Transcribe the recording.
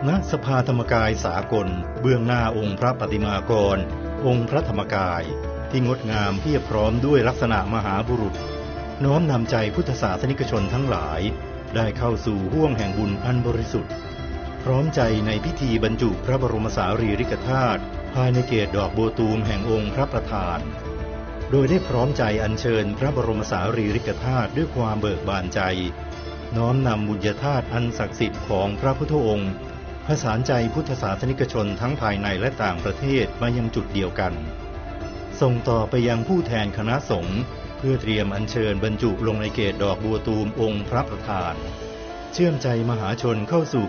ณสภาธรรมกายสากลเบื้องหน้าองค์พระปฏิมากรองค์พระธรรมกายที่งดงามเพียบพร้อมด้วยลักษณะมหาบุรุษน้อมนำใจพุทธศาสนิกชนทั้งหลายได้เข้าสู่ห้วงแห่งบุญอันบริสุทธิ์พร้อมใจในพิธีบรรจุพระบรมสารีริกธาตุภายในเกศดอกบัวตูมแห่งองค์พระประธานโดยได้พร้อมใจอัญเชิญพระบรมสารีริกธาตุด้วยความเบิกบานใจน้อมนำบุญญาธาตุอันศักดิ์สิทธิ์ของพระพุทธองค์ผสานใจพุทธศาสนิกชนทั้งภายในและต่างประเทศมายังจุดเดียวกันส่งต่อไปยังผู้แทนคณะสงฆ์เพื่อเตรียมอัญเชิญบรรจุลงในเกศดอกบัวตูมองค์พระประธานเชื่อมใจมหาชนเข้าสู่